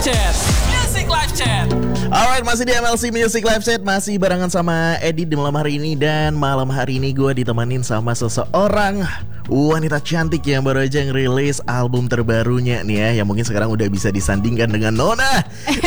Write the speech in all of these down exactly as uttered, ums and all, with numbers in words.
Chat, Music Live Chat. Alright, masih di M L C Music Live Chat, masih barengan sama Edi di malam hari ini. Dan malam hari ini gue ditemenin sama seseorang wanita cantik yang baru aja ngerilis album terbarunya nih ya, yang mungkin sekarang udah bisa disandingkan dengan Nona.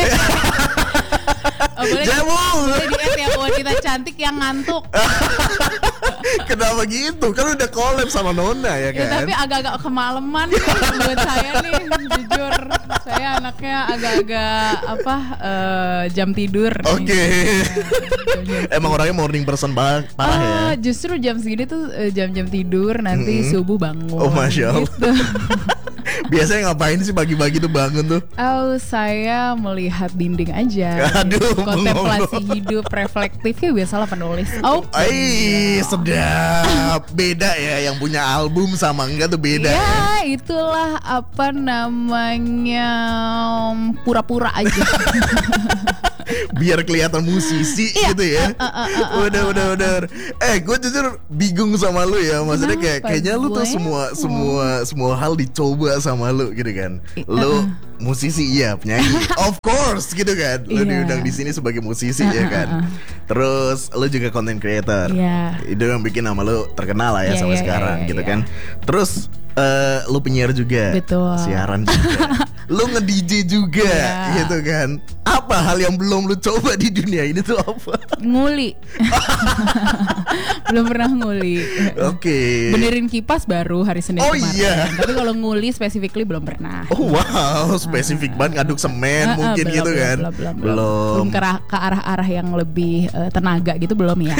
Oh, boleh, Jabung. boleh di-add ya, wanita cantik yang ngantuk. Kenapa gitu? Kan udah collab sama Nona ya kan? Ya, tapi agak-agak kemalaman nih buat saya nih, jujur. Saya anaknya agak-agak apa uh, jam tidur. Oke. Okay. Emang orangnya morning person banget, parah uh, ya? Justru jam segini tuh uh, jam-jam tidur, nanti hmm. subuh bangun. Oh, Masya Allah. Gitu. Biasanya ngapain sih pagi-pagi tuh bangun tuh? Oh, saya melihat dinding aja. Aduh, kontemplasi hidup, reflektif ya, biasalah penulis. Oh, Ay, sedap. Beda ya, yang punya album sama enggak tuh beda. Ya, Ya, itulah apa namanya, pura-pura aja. Biar kelihatan musisi iya, gitu ya. uh, uh, uh, uh, Udah, uh, udah, udah. Eh, gue jujur bingung sama lu ya. Maksudnya kayak kayaknya lu tuh semua semua semua hal dicoba sama lu gitu kan. Lu musisi iya, penyanyi. Of course gitu kan. Lu yeah. diundang di sini sebagai musisi uh, ya kan. Uh, uh, uh. Terus lu juga content creator. Yeah. Itu yang bikin nama lu terkenal lah ya yeah, sampai yeah, sekarang yeah, gitu yeah. kan. Terus Uh, lu penyiar juga, betul. Siaran juga, lu nge-D J juga, yeah. gitu kan. Apa hal yang belum lu coba di dunia ini tuh apa? Nguli. Belum pernah nguli. Oke. Okay. Benerin kipas baru hari Senin oh, kemarin. Iya. Tapi kalau nguli specifically belum pernah. Oh wow, spesifik uh, banget ngaduk semen uh, mungkin belum, gitu belum, kan? Belum, belum, belum. belum ke, arah, ke arah-arah yang lebih uh, tenaga gitu belum ya.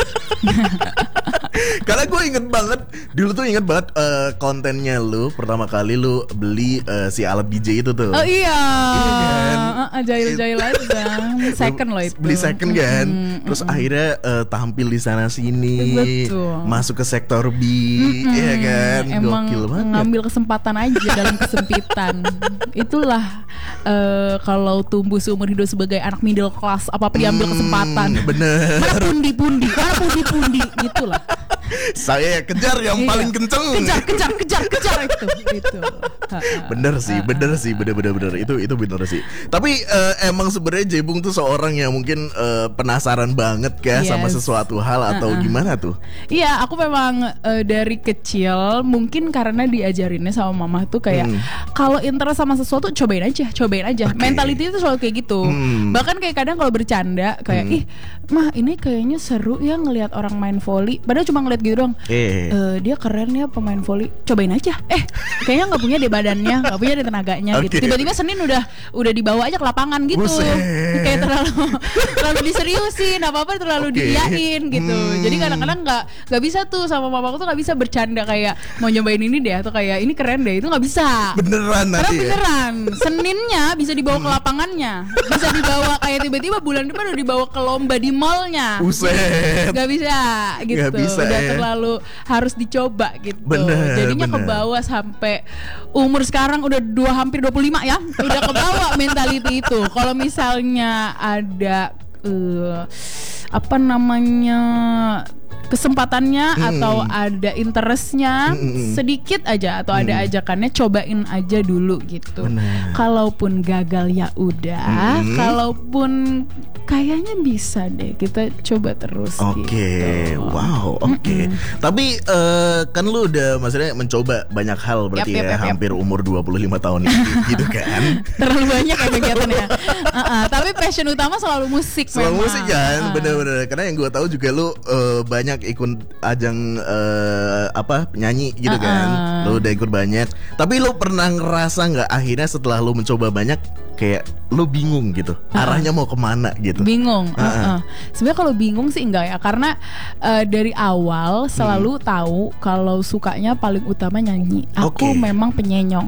Karena gue inget banget, dulu tuh inget banget uh, kontennya lu pertama kali lu beli uh, si alat D J itu tuh. Oh iya, iya kan? uh, Jail-jail aja, second loh itu. Beli second kan, mm-hmm. terus akhirnya uh, tampil di sana sini, betul. Masuk ke sektor B, mm-hmm. ya kan? Emang gokil banget. Ngambil kesempatan aja dalam kesempitan. Itulah uh, kalau tumbuh seumur hidup sebagai anak middle class, apa-apa diambil kesempatan. Hmm, bener. Mana pundi-pundi, mana pundi-pundi, gitulah. Saya ya kejar yang iya. paling kenceng. Kejar, kejar, kejar, kejar itu, itu. Bener sih, bener sih, bener, bener, bener. Itu, itu bener sih. Tapi uh, emang sebenarnya Jebung tuh seorang yang mungkin uh, penasaran banget kan yes. sama sesuatu hal atau uh-uh. gimana tuh? Iya, aku memang uh, dari kecil mungkin karena diajarinnya sama mama tuh kayak hmm. kalau interest sama sesuatu cobain aja, cobain aja. Okay. Mentality itu selalu kayak gitu. Hmm. Bahkan kayak kadang kalau bercanda kayak hmm. ih, mah ini kayaknya seru ya ngelihat orang main volley. Padahal cuma ngeliat gitu doang. Eh. Uh, dia keren ya pemain volley. Cobain aja. Eh, kayaknya nggak punya deh badannya, nggak punya deh tenaganya. Okay. Gitu. Tiba-tiba Senin udah udah dibawa aja ke lapangan gitu. Buset. Kayak terlalu terlalu diseriusin, apa-apa terlalu okay. diiyain gitu. Hmm. Jadi kadang-kadang nggak nggak bisa tuh sama mamaku tuh nggak bisa bercanda kayak mau nyobain ini deh atau kayak ini keren deh, itu nggak bisa. Beneran Karena nanti beneran. Ya? Seninnya bisa dibawa ke lapangannya, bisa dibawa kayak tiba-tiba bulan depan udah dibawa ke lomba di mallnya. Buset. Nggak bisa gitu. Gak bisa, udah ya. terlalu harus dicoba gitu. Bener, jadinya bener. ke bawah sampai umur sekarang udah dua hampir dua puluh lima ya. Udah ke bawah mentality itu. Kalau misalnya ada uh, apa namanya kesempatannya hmm. atau ada interestnya hmm. sedikit aja atau hmm. ada ajakannya, cobain aja dulu gitu. Bener. Kalaupun gagal ya udah, hmm. kalaupun kayaknya bisa deh, kita coba terus. Oke, okay. gitu. Wow, oke. Okay. Tapi uh, kan lu udah maksudnya mencoba banyak hal berarti yep, yep, ya, yep, hampir yep. umur dua puluh lima tahun gitu kan. Terlalu banyak ya kegiatan ya. uh-uh, tapi passion utama selalu musik. Selalu memang. musik kan, uh. bener-bener. Karena yang gue tahu juga lu uh, banyak ikut ajang uh, apa penyanyi gitu uh-uh. kan. Lu udah ikut banyak. Tapi lu pernah ngerasa nggak akhirnya setelah lu mencoba banyak kayak lu bingung gitu, uh-uh. arahnya mau kemana gitu? Bingung. Uh-uh. Uh-uh. Sebenarnya kalau bingung sih enggak ya, karena uh, dari awal selalu hmm. tahu kalau sukanya paling utama nyanyi. Aku okay. memang penyenyong.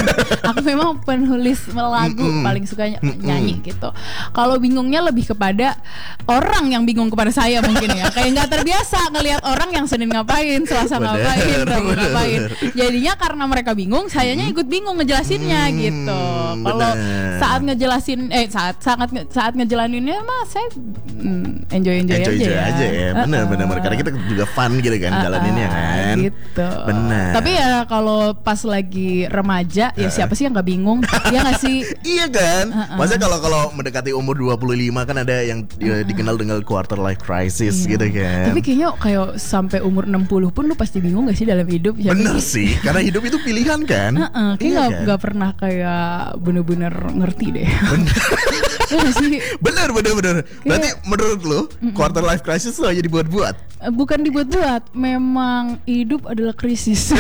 Aku memang penulis lagu mm-mm. paling sukanya mm-mm. nyanyi gitu. Kalau bingungnya lebih kepada orang yang bingung kepada saya mungkin ya. Kayak nggak terbiasa ngelihat orang yang Senin ngapain, Selasa bener, ngapain, Rabu ngapain. Jadinya karena mereka bingung, sayanya ikut bingung ngejelasinnya hmm, gitu. Kalau benar. Saat ngejelasin eh saat sangat nge, saat ngejalaninnya mah saya mm, enjoy enjoy, enjoy aja, enjoy ya. aja ya. Benar Uh-uh. benar benar. Karena kita juga fun gitu kan Uh-uh, jalaninnya kan. Gitu. Benar. Tapi ya kalau pas lagi remaja ya Uh-uh. siapa sih yang nggak bingung? Ya nggak sih? Iya kan? Uh-uh. Maksudnya kalau kalau mendekati umur dua puluh lima kan ada yang uh-uh. dikenal dengan quarter life crisis Iya. gitu kan. Tapi kayaknya kayak sampai umur enam puluh pun lu pasti bingung gak sih dalam hidup? Ya, bener kayak- sih, karena hidup itu pilihan kan. Heeh, kayak Iya gak, kan? gak pernah kayak bener-bener ngerti deh. Iya gak sih? Bener bener bener. Berarti menurut lu quarter life crisis itu hanya dibuat-buat? Eh, Bukan dibuat-buat, memang hidup adalah krisis.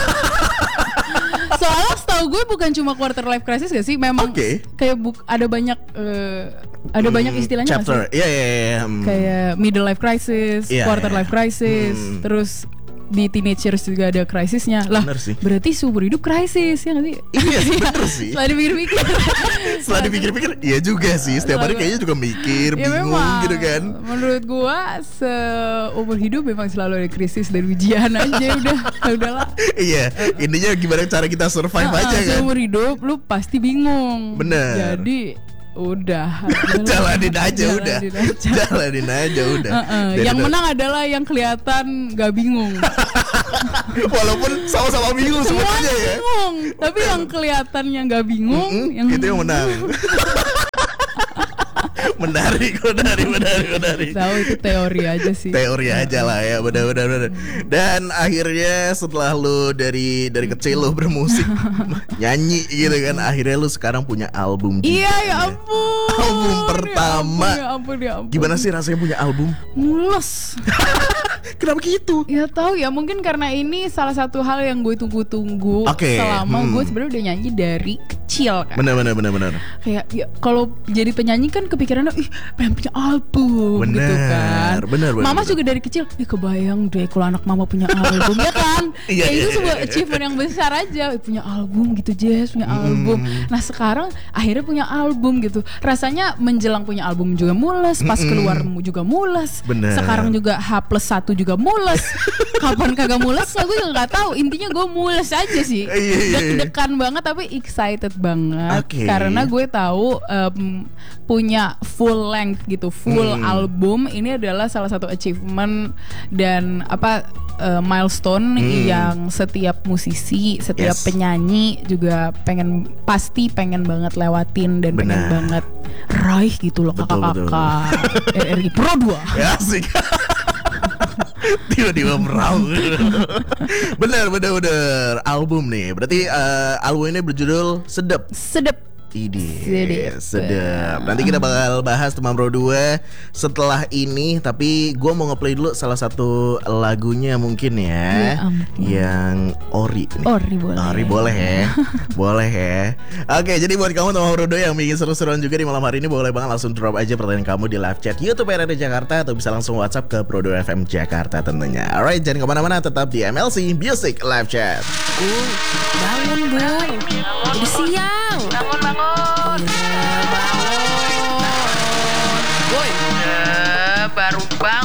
Soalnya setahu gue bukan cuma quarter life crisis gak sih? Memang Oke. kayak buk, ada banyak eh, ada banyak Hmm, istilahnya gak chapter. sih? Iya iya iya. Hmm. Kayak middle life crisis, Iya, quarter iya. life crisis, Hmm. terus di teenagers juga ada krisisnya. Lah, Bener sih. berarti seumur hidup krisis ya nggak sih? Iya sih, bener sih. Setelah dipikir-pikir. Setelah dipikir-pikir, iya juga sih. Setiap hari kayaknya juga mikir, Ya bingung memang, gitu kan. menurut gua seumur hidup memang selalu ada krisis dan ujian aja udah, ya udahlah. Iya, intinya gimana cara kita survive Ah, aja ah, kan. Seumur hidup lu pasti bingung. Bener. Jadi udah. Jalanin aja udah. Jalanin aja. Jalanin aja udah. Ah, ah, Dan yang udah- menang adalah yang kelihatan gak bingung. Walaupun sama-sama bingung Semuanya sebenarnya ya. bingung, tapi yang kelihatannya gak bingung, Mm-mm, yang itu yang menang. menarik, menarik, menarik, menarik. tahu itu teori aja sih. Teori aja lah ya, benar-benar. benar. Dan akhirnya setelah lu dari dari kecil lu bermusik, nyanyi gitu kan, akhirnya lu sekarang punya album. juga. Iya ya ampun. Album pertama. Ya ampun, ya ampun. Gimana sih rasanya punya album? Mules. Kenapa gitu? Ya tahu ya, mungkin karena ini salah satu hal yang gue tunggu-tunggu Oke, selama hmm. gue sebenarnya udah nyanyi dari kecil kan. Benar, benar, benar, benar. Kayak ya kalau jadi penyanyi kan kepikirannya ih pengen punya album Bener, gitu kan. bener, bener, Mama bener. juga dari kecil, ih kebayang deh kalau anak mama punya album ya kan. Iya, Kayak iya, itu iya, sebuah iya. achievement yang besar aja. Ih, punya album gitu Jess, punya Hmm. album. Nah sekarang akhirnya punya album gitu. Rasanya menjelang punya album juga mules, pas Mm-mm. keluar juga mules. Bener. Sekarang juga H plus satu juga mules. Kapan kagak mules lah gue juga nggak tahu. Intinya gue mules aja sih. Iya, iya, iya. Deg-degan banget tapi excited banget. Oke. Karena gue tahu em, punya full length gitu, full Hmm. album ini adalah salah satu achievement dan apa eh, milestone Hmm. yang setiap musisi, setiap Yes. penyanyi juga pengen pasti pengen banget lewatin dan pengen Benar. banget raih gitu loh Betul, kakak-kakak R R I Pro dua. Ya asik. Tiba-tiba merau. Bener, bener, bener. Album nih. Berarti eh, album ini berjudul Sedep. Sedep. Ini Sedep. sedap. Nanti kita bakal bahas teman Pro dua setelah ini. Tapi gue mau ngeplay dulu salah satu lagunya mungkin ya, Ya ampun. yang Ori nih. Ori boleh. Ori boleh ya. Boleh ya. Oke, jadi buat kamu teman Pro dua yang bikin seru-seruan juga di malam hari ini, boleh banget langsung drop aja pertanyaan kamu di live chat YouTube R R D Jakarta, atau bisa langsung WhatsApp ke Pro dua F M Jakarta tentunya. Alright, jangan kemana-mana, tetap di M L C Music Live Chat. Bangun bu, udah siang. Bangun, bangun. Iya, bangun. Boy, udah baru bangun.